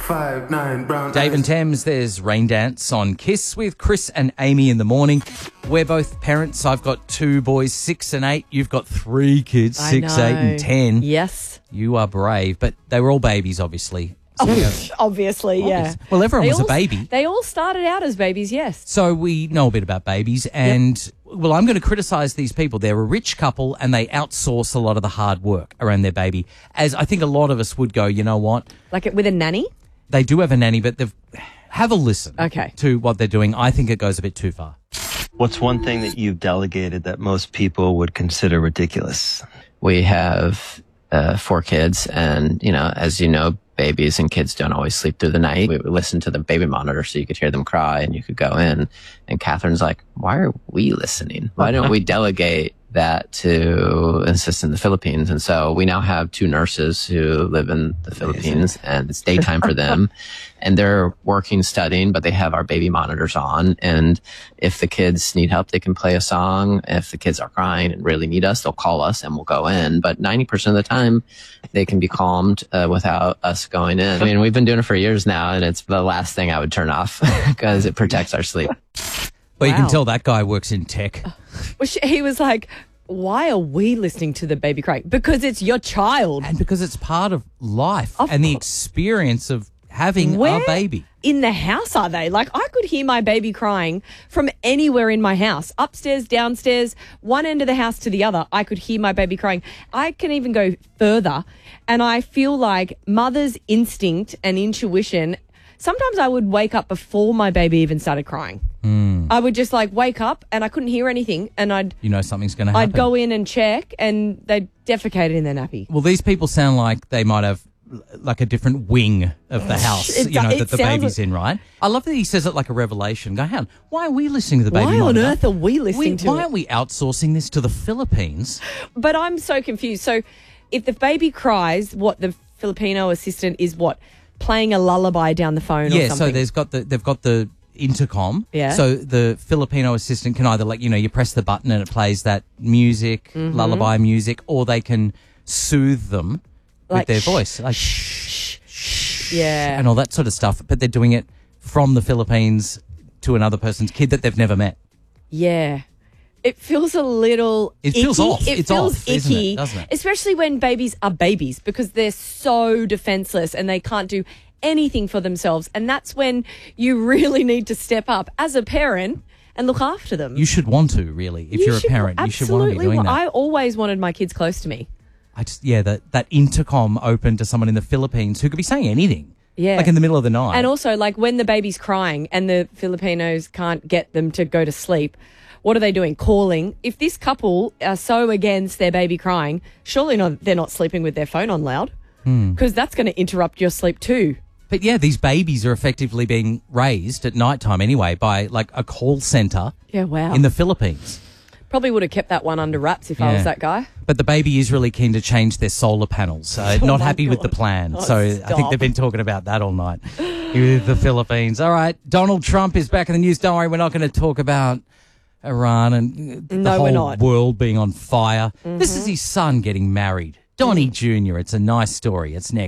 5'9" brown Dave and eyes. Thames, there's Rain Dance on Kiss with Chris and Amy in the morning. We're both parents. I've got 2 boys, 6 and 8. You've got 3 kids, 6, 8 and 10. Yes. You are brave, but they were all babies, obviously. So, Obviously, yeah. Well, everyone was a baby. They all started out as babies, yes. So we know a bit about babies and, well, I'm going to criticise these people. They're a rich couple and they outsource a lot of the hard work around their baby. As I think a lot of us would go, you know what? Like it with a nanny? They do have a nanny, but have a listen Okay. to what they're doing. I think it goes a bit too far. What's one thing that you've delegated that most people would consider ridiculous? We have 4 kids, and, as you know, babies and kids don't always sleep through the night. We would listen to the baby monitor so you could hear them cry and you could go in. And Catherine's like, why are we listening? Why don't we delegate that to an assistant in the Philippines? And so we now have 2 nurses who live in the Philippines, and it's daytime for them. And they're working, studying, but they have our baby monitors on. And if the kids need help, they can play a song. If the kids are crying and really need us, they'll call us and we'll go in. But 90% of the time, they can be calmed without us going in. I mean, we've been doing it for years now, and it's the last thing I would turn off because it protects our sleep. Well, you can tell that guy works in tech. Well, he was like, why are we listening to the baby crying? Because it's your child. And because it's part of life and the experience of having a baby. In the house are they? Like, I could hear my baby crying from anywhere in my house. Upstairs, downstairs, one end of the house to the other. I could hear my baby crying. I can even go further. And I feel like mother's instinct and intuition, sometimes I would wake up before my baby even started crying. I would just wake up and I couldn't hear anything, and something's going to happen. I'd go in and check, and they'd defecate in their nappy. Well, these people sound like they might have like a different wing of the house, that the baby's in, right? I love that he says it like a revelation. Go, hang on, why are we listening to the baby Why on monitor? earth are we listening to it? Why aren't we outsourcing this to the Philippines? But I'm so confused. So if the baby cries, what the Filipino assistant is playing a lullaby down the phone or something? Yeah, so they've got the intercom. Yeah. So the Filipino assistant can either you press the button and it plays that music, lullaby music, or they can soothe them with their voice. Like shh, shh, yeah, and all that sort of stuff. But they're doing it from the Philippines to another person's kid that they've never met. Yeah. It feels a little icky. Feels off. It It's feels off, icky, isn't it? Doesn't it? Especially when babies are babies, because they're so defenseless and they can't do anything for themselves. And that's when you really need to step up as a parent and look after them. You should want to, really. If you're a parent, you should want to be doing that. I always wanted my kids close to me. That intercom open to someone in the Philippines who could be saying anything. Yeah. Like in the middle of the night. And also, when the baby's crying and the Filipinos can't get them to go to sleep, what are they doing? Calling. If this couple are so against their baby crying, surely they're not sleeping with their phone on loud, because that's going to interrupt your sleep too. But yeah, these babies are effectively being raised at nighttime anyway by a call centre in the Philippines. Probably would have kept that one under wraps if I was that guy. But the baby is really keen to change their solar panels. Not happy with the plan. Oh, so I think they've been talking about that all night with the Philippines. All right, Donald Trump is back in the news. Don't worry, we're not going to talk about Iran and the whole world being on fire. This is his son getting married. Donnie Jr. It's a nice story. It's next.